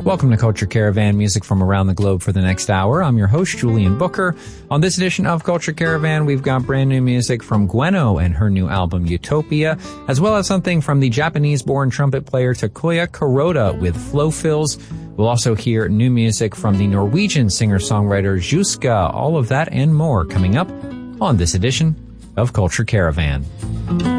Welcome to Culture Caravan, music from around the globe for the next hour. I'm your host, Julian Booker. On this edition of Culture Caravan, we've got brand new music from Gweno and her new album Utopia, as well as something from the Japanese-born trumpet player Takuya Kuroda with Flow Fills. We'll also hear new music from the Norwegian singer-songwriter Juska. All of that and more coming up on this edition of Culture Caravan.